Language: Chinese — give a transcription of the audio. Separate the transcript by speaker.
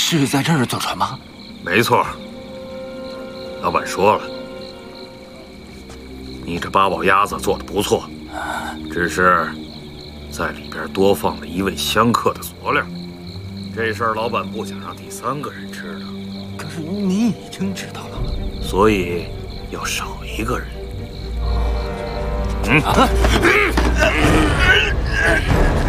Speaker 1: 是在这儿坐船吗？
Speaker 2: 没错。老板说了，你这八宝鸭子做的不错，只是在里边多放了一味香客的佐料。这事儿老板不想让第三个人知道。
Speaker 1: 可是你已经知道了，
Speaker 2: 所以要少一个人。